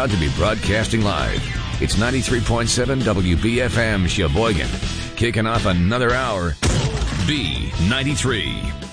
proud to be broadcasting live. It's 93.7 WBFM Sheboygan. Kicking off another hour. B93.